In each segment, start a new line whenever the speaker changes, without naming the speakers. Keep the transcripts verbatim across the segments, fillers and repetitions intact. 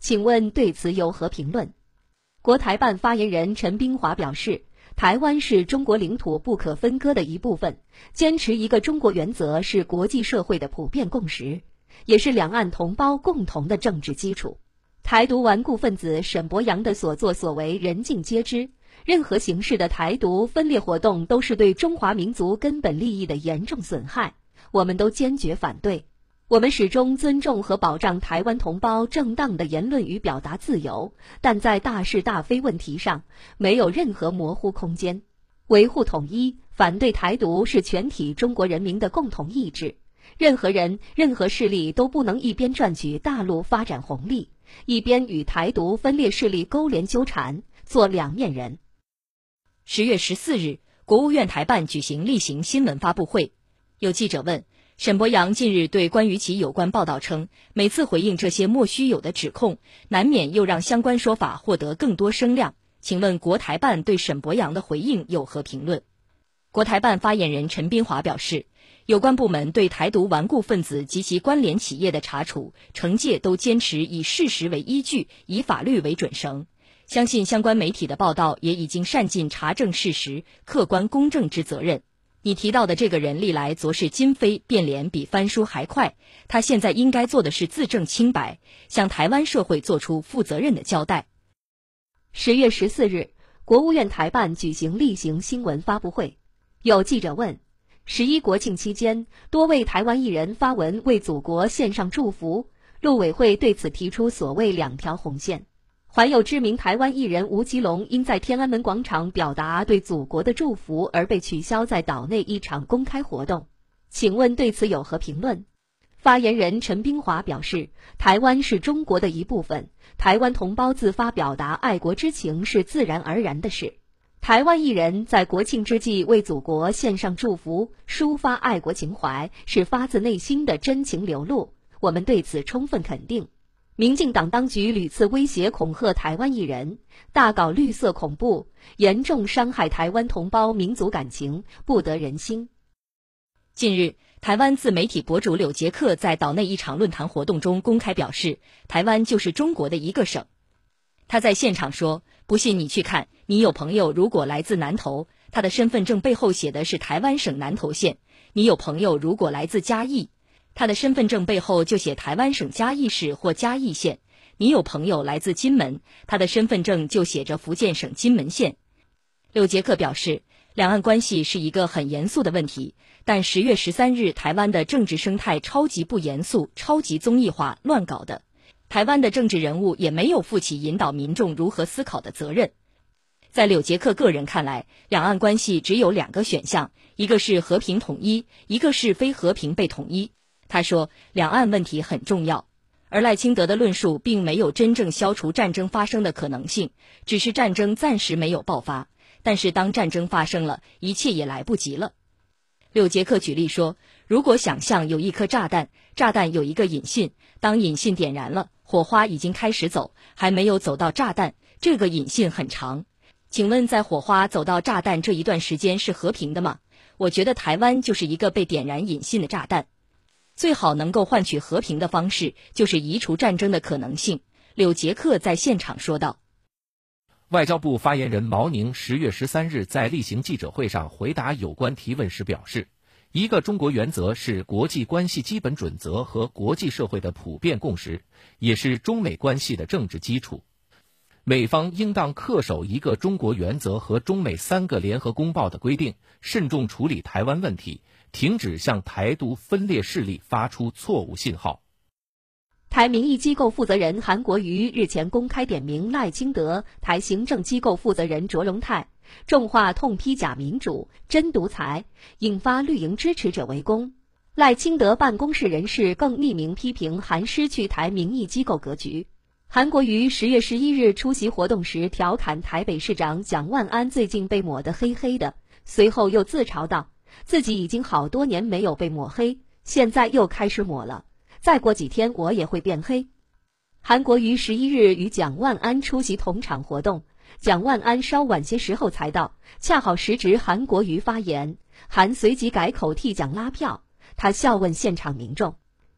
请问对此有何评论？国台办发言人陈冰华表示，台湾是中国领土不可分割的一部分，坚持一个中国原则是国际社会的普遍共识，也是两岸同胞共同的政治基础。台独顽固分子沈伯洋的所作所为人尽皆知，任何形式的台独分裂活动都是对中华民族根本利益的严重损害，我们都坚决反对。我们始终尊重和保障台湾同胞正当的言论与表达自由，但在大是大非问题上没有任何模糊空间。维护统一，反对台独是全体中国人民的共同意志。任何人、任何势力都不能一边赚取大陆发展红利，一边与台独分裂势力勾连纠缠，做两面人。
十月十四日，国务院台办举行例行新闻发布会，有记者问，沈伯洋近日对关于其有关报道称，每次回应这些莫须有的指控，难免又让相关说法获得更多声量。请问国台办对沈伯洋的回应有何评论？国台办发言人陈冰华表示，有关部门对台独顽固分子及其关联企业的查处、惩戒都坚持以事实为依据，以法律为准绳。相信相关媒体的报道也已经善尽查证事实、客观公正之责任。你提到的这个人历来昨是今非，变脸比翻书还快，他现在应该做的是自证清白，向台湾社会做出负责任的交代。
十月十四日，国务院台办举行例行新闻发布会，有记者问，十一国庆期间，多位台湾艺人发文为祖国献上祝福，陆委会对此提出所谓两条红线。还有知名台湾艺人吴奇隆因在天安门广场表达对祖国的祝福而被取消在岛内一场公开活动，请问对此有何评论？发言人陈冰华表示，台湾是中国的一部分，台湾同胞自发表达爱国之情是自然而然的事。台湾艺人在国庆之际为祖国献上祝福，抒发爱国情怀，是发自内心的真情流露，我们对此充分肯定。民进党当局屡次威胁恐吓台湾艺人，大搞绿色恐怖，严重伤害台湾同胞民族感情，不得人心。
近日，台湾自媒体博主柳杰克在岛内一场论坛活动中公开表示，台湾就是中国的一个省。他在现场说，不信你去看，你有朋友如果来自南投，他的身份证背后写的是台湾省南投县；你有朋友如果来自嘉义，他的身份证背后就写台湾省嘉义市或嘉义县；你有朋友来自金门，他的身份证就写着福建省金门县。柳杰克表示，两岸关系是一个很严肃的问题，但十月十三日台湾的政治生态超级不严肃、超级综艺化、乱搞的，台湾的政治人物也没有负起引导民众如何思考的责任。在柳杰克个人看来，两岸关系只有两个选项，一个是和平统一，一个是非和平被统一。他说，两岸问题很重要，而赖清德的论述并没有真正消除战争发生的可能性，只是战争暂时没有爆发，但是当战争发生了，一切也来不及了。柳杰克举例说，如果想象有一颗炸弹，炸弹有一个引信，当引信点燃了，火花已经开始走，还没有走到炸弹，这个引信很长。请问在火花走到炸弹这一段时间是和平的吗？我觉得台湾就是一个被点燃引信的炸弹。最好能够换取和平的方式，就是移除战争的可能性。柳杰克在现场说道。
外交部发言人毛宁十月十三日在例行记者会上回答有关提问时表示，一个中国原则是国际关系基本准则和国际社会的普遍共识，也是中美关系的政治基础。美方应当恪守一个中国原则和中美三个联合公报的规定，慎重处理台湾问题，停止向台独分裂势力发出错误信号。
台民意机构负责人韩国瑜日前公开点名赖清德，台行政机构负责人卓荣泰，重话痛批假民主、真独裁，引发绿营支持者围攻。赖清德办公室人士更匿名批评韩失去台民意机构格局。韩国瑜十月十一日出席活动时调侃台北市长蒋万安最近被抹得黑黑的，随后又自嘲道，自己已经好多年没有被抹黑，现在又开始抹了，再过几天我也会变黑。韩国瑜十一日与蒋万安出席同场活动，蒋万安稍晚些时候才到，恰好时值韩国瑜发言，韩随即改口替蒋拉票。他笑问现场民众，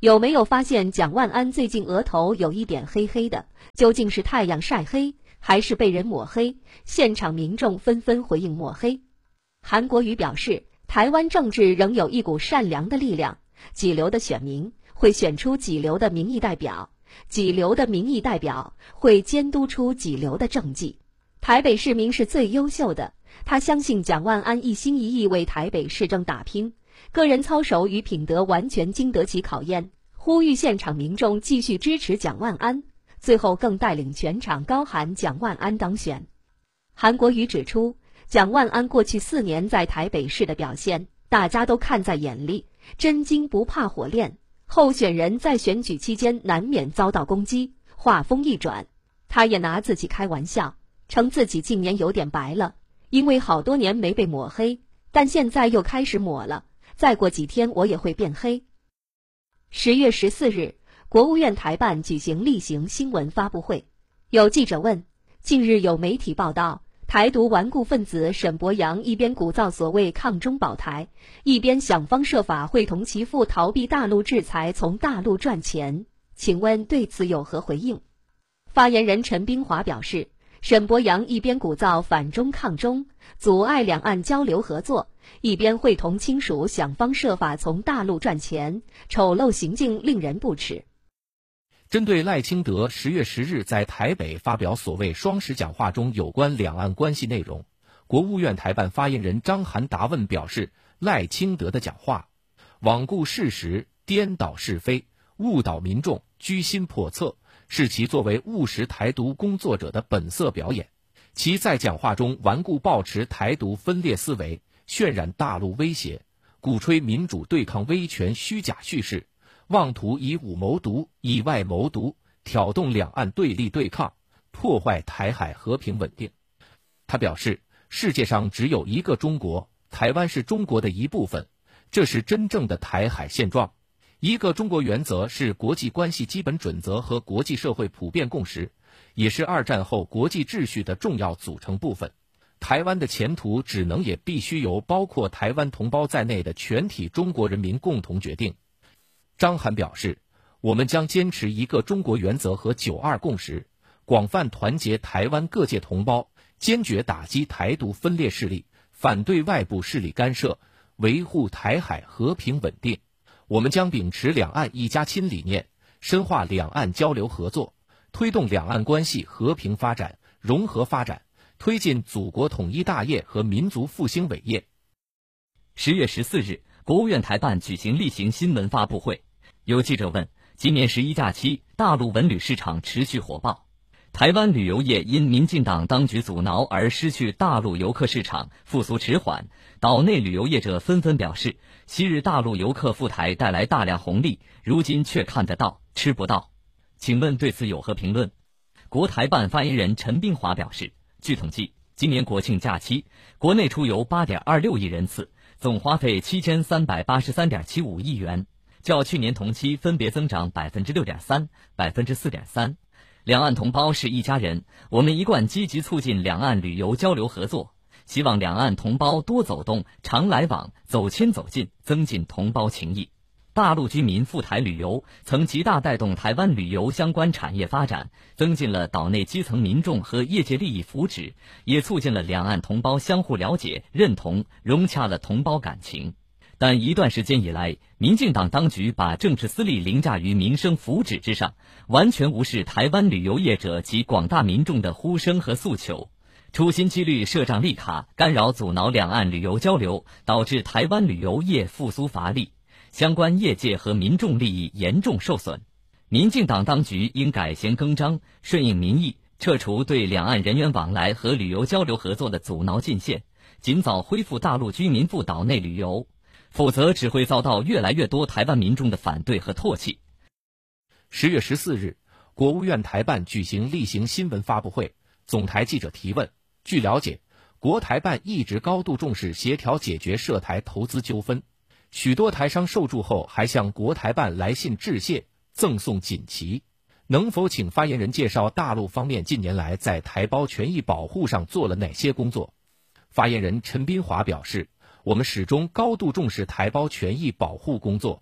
有没有发现蒋万安最近额头有一点黑黑的？究竟是太阳晒黑，还是被人抹黑？现场民众纷纷回应抹黑。韩国瑜表示，台湾政治仍有一股善良的力量，几流的选民会选出几流的民意代表，几流的民意代表会监督出几流的政绩。台北市民是最优秀的，他相信蒋万安一心一意为台北市政打拼，个人操守与品德完全经得起考验，呼吁现场民众继续支持蒋万安，最后更带领全场高喊蒋万安当选。韩国瑜指出，蒋万安过去四年在台北市的表现，大家都看在眼里，真金不怕火炼。候选人在选举期间难免遭到攻击，话锋一转，他也拿自己开玩笑，称自己近年有点白了，因为好多年没被抹黑，但现在又开始抹了，再过几天我也会变黑。十月十四日，国务院台办举行例行新闻发布会，有记者问，近日有媒体报道，台独顽固分子沈伯洋一边鼓噪所谓抗中保台，一边想方设法会同其父逃避大陆制裁，从大陆赚钱，请问对此有何回应？发言人陈冰华表示，沈伯洋一边鼓噪反中抗中，阻碍两岸交流合作，一边会同亲属想方设法从大陆赚钱，丑陋行径令人不齿。
针对赖清德十月十日在台北发表所谓双十讲话中有关两岸关系内容，国务院台办发言人张涵答问表示，赖清德的讲话罔顾事实，颠倒是非，误导民众，居心叵测，是其作为务实台独工作者的本色表演。其在讲话中顽固抱持台独分裂思维，渲染大陆威胁，鼓吹民主对抗威权虚假叙事，妄图以武谋独，以外谋独，挑动两岸对立对抗，破坏台海和平稳定。他表示，世界上只有一个中国，台湾是中国的一部分，这是真正的台海现状。一个中国原则是国际关系基本准则和国际社会普遍共识，也是二战后国际秩序的重要组成部分。台湾的前途只能也必须由包括台湾同胞在内的全体中国人民共同决定。张涵表示，我们将坚持一个中国原则和九二共识，广泛团结台湾各界同胞，坚决打击台独分裂势力，反对外部势力干涉，维护台海和平稳定。我们将秉持两岸一家亲理念，深化两岸交流合作，推动两岸关系和平发展、融合发展，推进祖国统一大业和民族复兴伟业。
十月十四日，国务院台办举行例行新闻发布会。有记者问，今年十一假期，大陆文旅市场持续火爆，台湾旅游业因民进党当局阻挠而失去大陆游客市场，复苏迟缓。岛内旅游业者纷纷表示，昔日大陆游客赴台带来大量红利，如今却看得到吃不到。请问对此有何评论？国台办发言人陈冰华表示，据统计，今年国庆假期，国内出游 八点二六亿人次，总花费 七千三百八十三点七五亿元，较去年同期分别增长 百分之六点三、百分之四点三。两岸同胞是一家人，我们一贯积极促进两岸旅游交流合作，希望两岸同胞多走动、常来往、走亲走近，增进同胞情谊。大陆居民赴台旅游曾极大带动台湾旅游相关产业发展，增进了岛内基层民众和业界利益福祉，也促进了两岸同胞相互了解、认同，融洽了同胞感情。但一段时间以来，民进党当局把政治私利凌驾于民生福祉之上，完全无视台湾旅游业者及广大民众的呼声和诉求，处心积虑设障立卡，干扰阻挠两岸旅游交流，导致台湾旅游业复苏乏力，相关业界和民众利益严重受损。民进党当局应改弦更张，顺应民意，撤除对两岸人员往来和旅游交流合作的阻挠禁限，尽早恢复大陆居民赴岛内旅游，否则只会遭到越来越多台湾民众的反对和唾弃。
十月十四日，国务院台办举行例行新闻发布会，总台记者提问。据了解，国台办一直高度重视协调解决涉台投资纠纷，许多台商受助后还向国台办来信致谢，赠送锦旗。能否请发言人介绍大陆方面近年来在台胞权益保护上做了哪些工作？发言人陈斌华表示，我们始终高度重视台胞权益保护工作，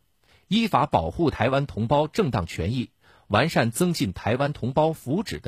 依法保护台湾同胞正当权益，完善增进台湾同胞福祉的